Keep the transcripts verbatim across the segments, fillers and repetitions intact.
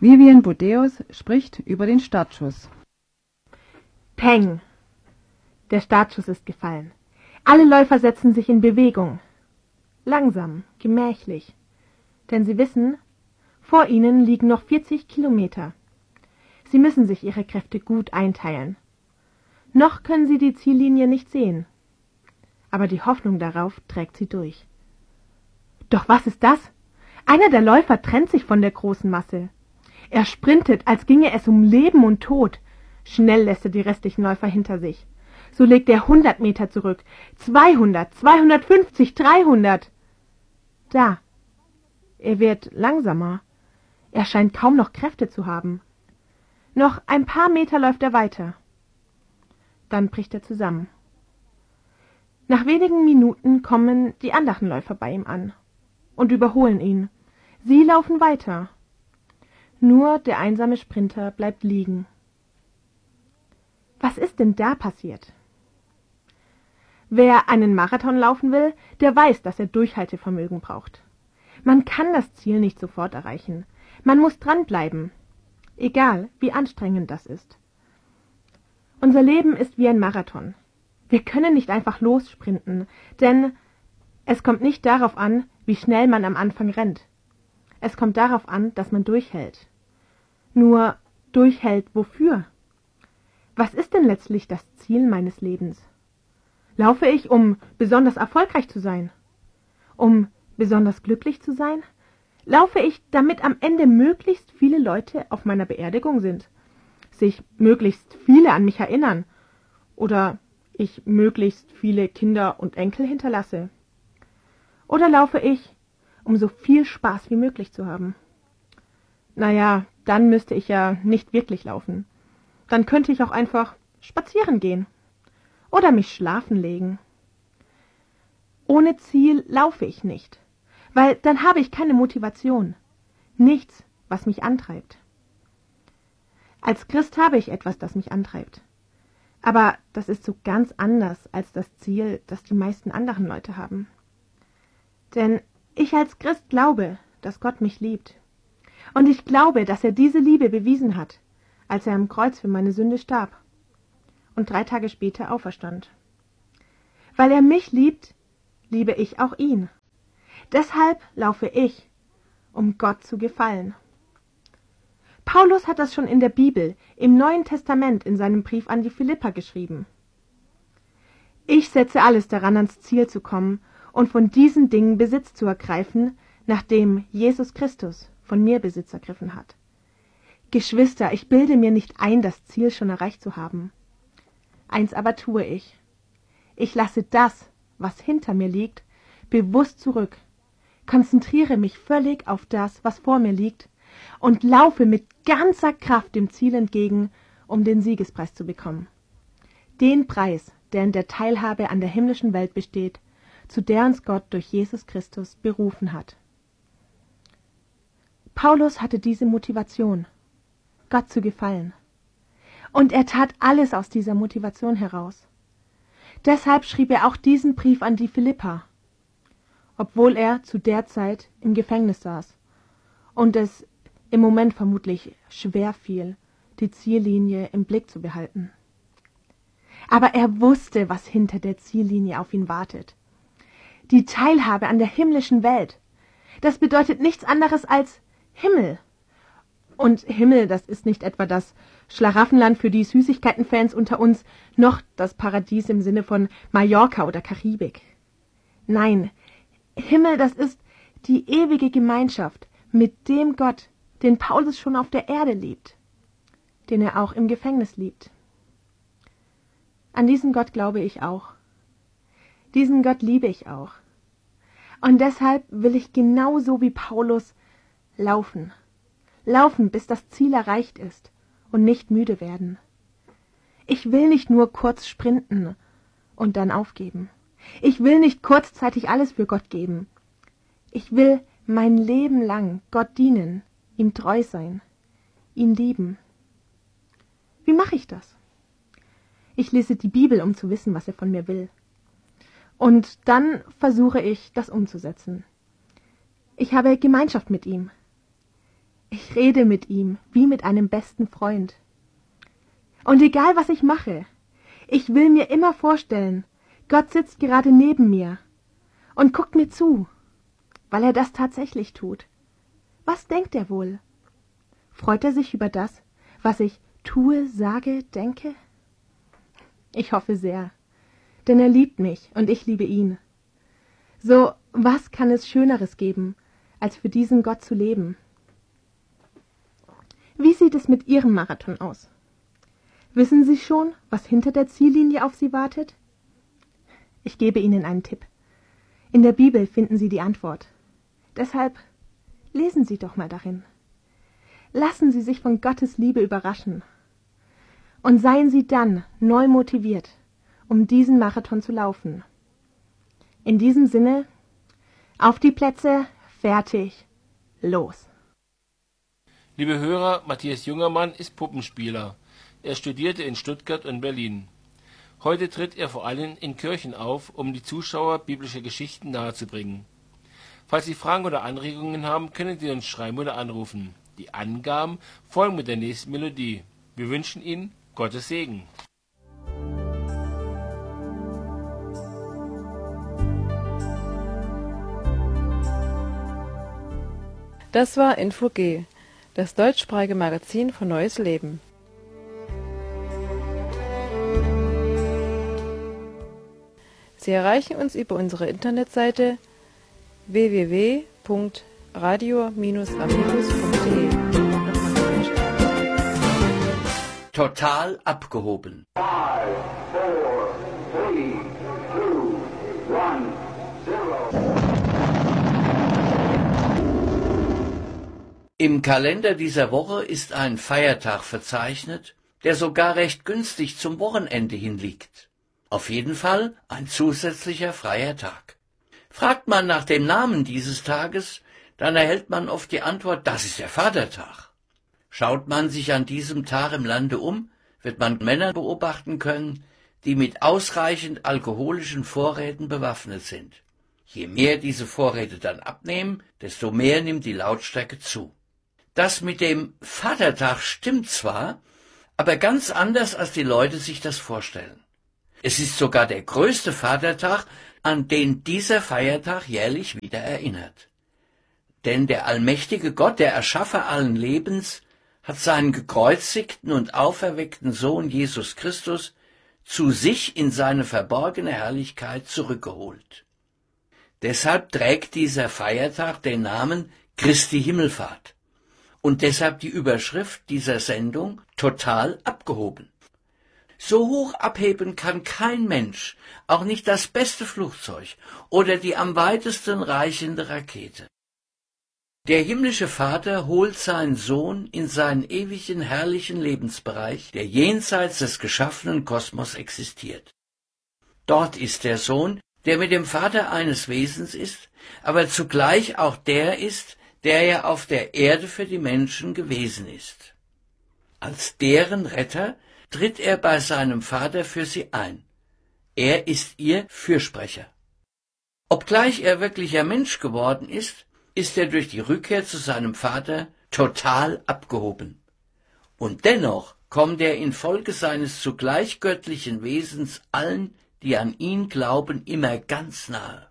Vivian Budeus spricht über den Startschuss. Peng! Der Startschuss ist gefallen. Alle Läufer setzen sich in Bewegung. Langsam, gemächlich. Denn sie wissen, vor ihnen liegen noch vierzig Kilometer. Sie müssen sich ihre Kräfte gut einteilen. Noch können sie die Ziellinie nicht sehen. Aber die Hoffnung darauf trägt sie durch. Doch was ist das? Einer der Läufer trennt sich von der großen Masse. Er sprintet, als ginge es um Leben und Tod. Schnell lässt er die restlichen Läufer hinter sich. So legt er hundert Meter zurück, zweihundert, zweihundertfünfzig, dreihundert. Da. Er wird langsamer. Er scheint kaum noch Kräfte zu haben. Noch ein paar Meter läuft er weiter. Dann bricht er zusammen. Nach wenigen Minuten kommen die anderen Läufer bei ihm an und überholen ihn. Sie laufen weiter. Nur der einsame Sprinter bleibt liegen. Was ist denn da passiert? Wer einen Marathon laufen will, der weiß, dass er Durchhaltevermögen braucht. Man kann das Ziel nicht sofort erreichen. Man muss dranbleiben, egal wie anstrengend das ist. Unser Leben ist wie ein Marathon. Wir können nicht einfach lossprinten, denn es kommt nicht darauf an, wie schnell man am Anfang rennt. Es kommt darauf an, dass man durchhält. Nur durchhält wofür? Was ist denn letztlich das Ziel meines Lebens? Laufe ich, um besonders erfolgreich zu sein? Um besonders glücklich zu sein? Laufe ich, damit am Ende möglichst viele Leute auf meiner Beerdigung sind, sich möglichst viele an mich erinnern oder ich möglichst viele Kinder und Enkel hinterlasse? Oder laufe ich, um so viel Spaß wie möglich zu haben? Naja, dann müsste ich ja nicht wirklich laufen. Dann könnte ich auch einfach spazieren gehen oder mich schlafen legen. Ohne Ziel laufe ich nicht, weil dann habe ich keine Motivation, nichts, was mich antreibt. Als Christ habe ich etwas, das mich antreibt. Aber das ist so ganz anders als das Ziel, das die meisten anderen Leute haben. Denn ich als Christ glaube, dass Gott mich liebt. Und ich glaube, dass er diese Liebe bewiesen hat, als er am Kreuz für meine Sünde starb und drei Tage später auferstand. Weil er mich liebt, liebe ich auch ihn. Deshalb laufe ich, um Gott zu gefallen. Paulus hat das schon in der Bibel, im Neuen Testament, in seinem Brief an die Philipper geschrieben. Ich setze alles daran, ans Ziel zu kommen und von diesen Dingen Besitz zu ergreifen, nachdem Jesus Christus von mir Besitz ergriffen hat. Geschwister, ich bilde mir nicht ein, das Ziel schon erreicht zu haben. Eins aber tue ich. Ich lasse das, was hinter mir liegt, bewusst zurück, konzentriere mich völlig auf das, was vor mir liegt, und laufe mit ganzer Kraft dem Ziel entgegen, um den Siegespreis zu bekommen. Den Preis, der in der Teilhabe an der himmlischen Welt besteht, zu der uns Gott durch Jesus Christus berufen hat. Paulus hatte diese Motivation, Gott zu gefallen. Und er tat alles aus dieser Motivation heraus. Deshalb schrieb er auch diesen Brief an die Philipper, obwohl er zu der Zeit im Gefängnis saß und es im Moment vermutlich schwer fiel, die Ziellinie im Blick zu behalten. Aber er wusste, was hinter der Ziellinie auf ihn wartet. Die Teilhabe an der himmlischen Welt. Das bedeutet nichts anderes als Himmel. Und Himmel, das ist nicht etwa das Schlaraffenland für die Süßigkeitenfans unter uns, noch das Paradies im Sinne von Mallorca oder Karibik. Nein, Himmel, das ist die ewige Gemeinschaft mit dem Gott, den Paulus schon auf der Erde liebt, den er auch im Gefängnis liebt. An diesen Gott glaube ich auch. Diesen Gott liebe ich auch. Und deshalb will ich genauso wie Paulus laufen. Laufen, bis das Ziel erreicht ist und nicht müde werden. Ich will nicht nur kurz sprinten und dann aufgeben. Ich will nicht kurzzeitig alles für Gott geben. Ich will mein Leben lang Gott dienen, ihm treu sein, ihn lieben. Wie mache ich das? Ich lese die Bibel, um zu wissen, was er von mir will. Und dann versuche ich, das umzusetzen. Ich habe Gemeinschaft mit ihm. Ich rede mit ihm wie mit einem besten Freund. Und egal, was ich mache, ich will mir immer vorstellen, Gott sitzt gerade neben mir und guckt mir zu, weil er das tatsächlich tut. Was denkt er wohl? Freut er sich über das, was ich tue, sage, denke? Ich hoffe sehr, denn er liebt mich und ich liebe ihn. So, was kann es Schöneres geben, als für diesen Gott zu leben? Wie sieht es mit Ihrem Marathon aus? Wissen Sie schon, was hinter der Ziellinie auf Sie wartet? Ich gebe Ihnen einen Tipp. In der Bibel finden Sie die Antwort. Deshalb lesen Sie doch mal darin. Lassen Sie sich von Gottes Liebe überraschen. Und seien Sie dann neu motiviert, um diesen Marathon zu laufen. In diesem Sinne, auf die Plätze, fertig, los! Liebe Hörer, Matthias Jungermann ist Puppenspieler. Er studierte in Stuttgart und Berlin. Heute tritt er vor allem in Kirchen auf, um die Zuschauer biblische Geschichten nahezubringen. Falls Sie Fragen oder Anregungen haben, können Sie uns schreiben oder anrufen. Die Angaben folgen mit der nächsten Melodie. Wir wünschen Ihnen Gottes Segen. Das war Info G, das deutschsprachige Magazin von Neues Leben. Sie erreichen uns über unsere Internetseite w w w punkt radio Bindestrich amigos punkt de. Total abgehoben. Five, four, three, two, one, zero. Im Kalender dieser Woche ist ein Feiertag verzeichnet, der sogar recht günstig zum Wochenende hinliegt. Auf jeden Fall ein zusätzlicher freier Tag. Fragt man nach dem Namen dieses Tages, dann erhält man oft die Antwort, das ist der Vatertag. Schaut man sich an diesem Tag im Lande um, wird man Männer beobachten können, die mit ausreichend alkoholischen Vorräten bewaffnet sind. Je mehr diese Vorräte dann abnehmen, desto mehr nimmt die Lautstärke zu. Das mit dem Vatertag stimmt zwar, aber ganz anders, als die Leute sich das vorstellen. Es ist sogar der größte Vatertag, an den dieser Feiertag jährlich wieder erinnert. Denn der allmächtige Gott, der Erschaffer allen Lebens, hat seinen gekreuzigten und auferweckten Sohn Jesus Christus zu sich in seine verborgene Herrlichkeit zurückgeholt. Deshalb trägt dieser Feiertag den Namen Christi Himmelfahrt und deshalb die Überschrift dieser Sendung total abgehoben. So hoch abheben kann kein Mensch, auch nicht das beste Flugzeug oder die am weitesten reichende Rakete. Der himmlische Vater holt seinen Sohn in seinen ewigen, herrlichen Lebensbereich, der jenseits des geschaffenen Kosmos existiert. Dort ist der Sohn, der mit dem Vater eines Wesens ist, aber zugleich auch der ist, der ja auf der Erde für die Menschen gewesen ist. Als deren Retter tritt er bei seinem Vater für sie ein. Er ist ihr Fürsprecher. Obgleich er wirklicher Mensch geworden ist, ist er durch die Rückkehr zu seinem Vater total abgehoben. Und dennoch kommt er infolge seines zugleich göttlichen Wesens allen, die an ihn glauben, immer ganz nahe.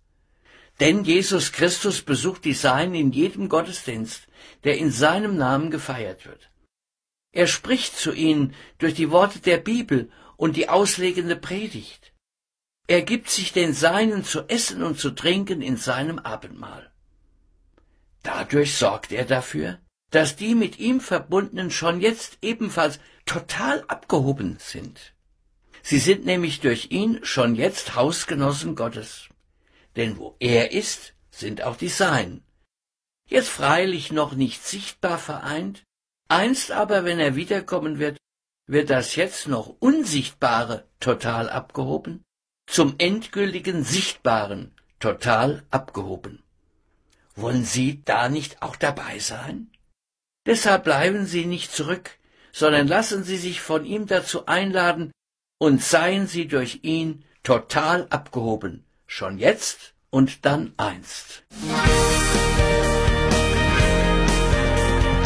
Denn Jesus Christus besucht die Seinen in jedem Gottesdienst, der in seinem Namen gefeiert wird. Er spricht zu ihnen durch die Worte der Bibel und die auslegende Predigt. Er gibt sich den Seinen zu essen und zu trinken in seinem Abendmahl. Dadurch sorgt er dafür, dass die mit ihm Verbundenen schon jetzt ebenfalls total abgehoben sind. Sie sind nämlich durch ihn schon jetzt Hausgenossen Gottes. Denn wo er ist, sind auch die Seinen. Jetzt freilich noch nicht sichtbar vereint, einst aber, wenn er wiederkommen wird, wird das jetzt noch Unsichtbare total abgehoben, zum endgültigen Sichtbaren total abgehoben. Wollen Sie da nicht auch dabei sein? Deshalb bleiben Sie nicht zurück, sondern lassen Sie sich von ihm dazu einladen und seien Sie durch ihn total abgehoben, schon jetzt und dann einst.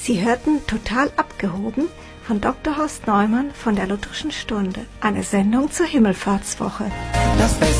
Sie hörten Total abgehoben von Doktor Horst Neumann von der Lutherischen Stunde, eine Sendung zur Himmelfahrtswoche. Das